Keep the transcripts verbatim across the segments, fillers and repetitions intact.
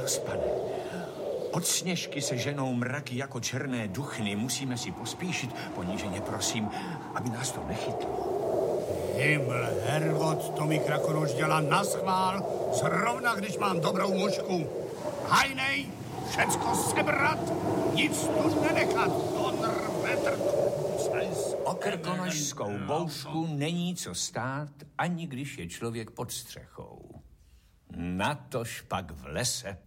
rozpane. Od Sněžky se ženou mraky jako černé duchny. Musíme si pospíšit. Poníženě prosím, aby nás to nechytlo. Himmel, Herrgott, to mi Krakonoš dělá naschvál, zrovna když mám dobrou mužku. Hajnej, všecko sebrat, nic tu nenechat. Donr, vetr, o krkonošskou boušku není co stát, ani když je člověk pod střechou. Natož pak v lese.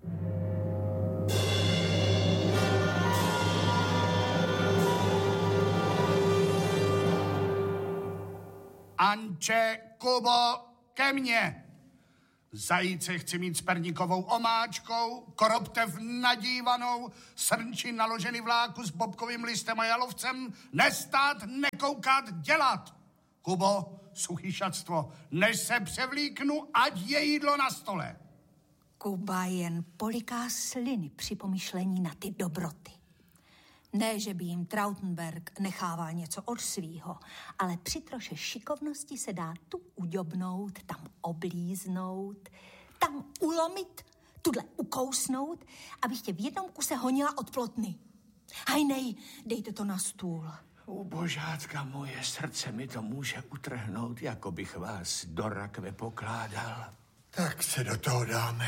Anče, Kubo, ke mně. Zajíce chci mít s perníkovou omáčkou, koroptev nadívanou, srnči naložený vláku s bobkovým listem a jalovcem, nestát, nekoukat, dělat. Kubo, suchý šatstvo, než se převlíknu, ať je jídlo na stole. Kuba jen poliká sliny při pomyšlení na ty dobroty. Ne, že by jim Trautenberg nechával něco od svýho, ale při troše šikovnosti se dá tu uďobnout, tam oblíznout, tam ulomit, tudle ukousnout, abych tě v jednom kuse honila od plotny. Hajnej, dejte to na stůl. U božátka moje, srdce mi to může utrhnout, jako bych vás do rakve pokládal. Tak se do toho dáme.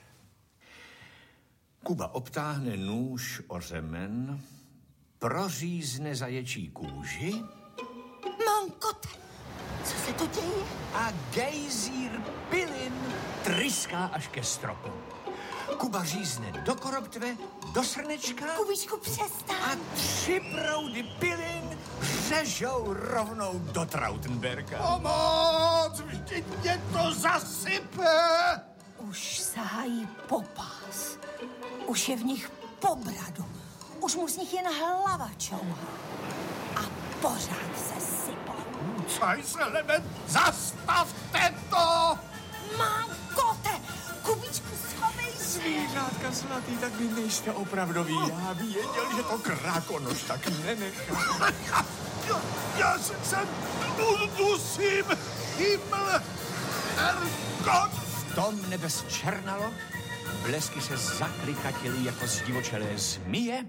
Kuba obtáhne nůž o řemen, prořízne zaječí kůži. Mankote, co se to děje? A gejzír pilin tryská až ke stropu. Kuba řízne do koroptve, do srnečka. Kubičku, přestaň. A tři proudy pilin řežou rovnou do Trautenberga. Pomoc, vždyť mě to zasype. Už sahají po pás. Už je v nich po bradu. Už mu z nich jen hlava čouhá. A pořád se sypou. Caj se leben, zastavte to! Mankote, Kubičku, schovej se. Zvířátka svatý, tak vy nejste opravdový. Já věděl, že to Krakonoš tak nenechá. Já, já, já se musím, Himmel, Herrgott. V tom nebe zčernalo, blesky se zaklikatily jako zdivočelé zmije.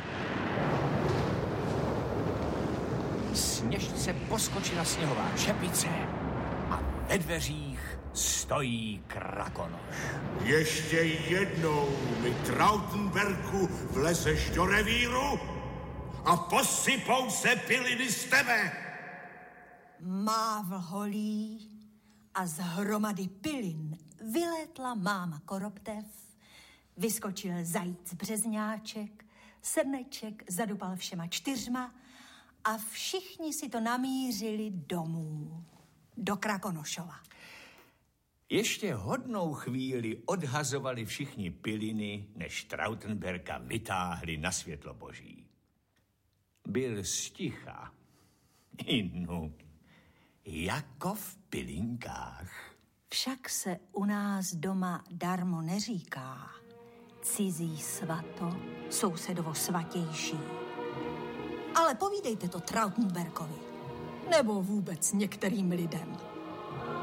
Sněžce poskočila sněhová čepice a ve dveřích stojí Krakonoš. Ještě jednou mi Trautenberku vlezeš do revíru a posypou se piliny z tebe. Mávl holí a z hromady pilin vylétla máma koroptev, vyskočil zajíc březňáček, srneček zadupal všema čtyřma a všichni si to namířili domů, do Krakonošova. Ještě hodnou chvíli odhazovali všichni piliny, než Trautenberga vytáhli na světlo boží. Byl sticha, inu, jako v pilinkách. Však se u nás doma darmo neříká. Cizí svato, sousedovo svatější. Ale povídejte to Trautenbergovi, nebo vůbec některým lidem.